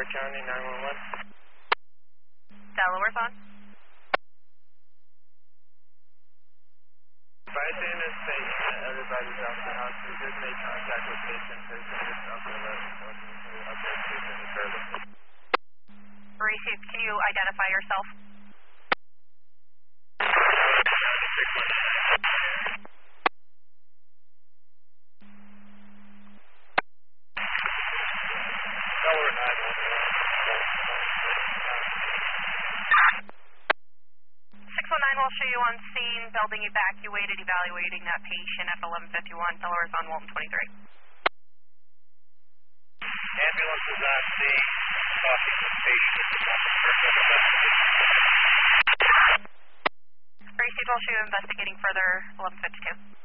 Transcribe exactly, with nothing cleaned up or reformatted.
Delaware County, nine one one. Delaware's on. Advising is saying that everybody's out the house. We did make contact with patient. Patient is up there. Update patient is further. Received. Can you identify yourself? Delaware nine one one. six one nine will show you on scene, building evacuated, evaluating that patient at eleven fifty-one. Delaware's on Walton twenty-three. Ambulance is on scene, talking with patient. Received will show you investigating further, eleven fifty-two.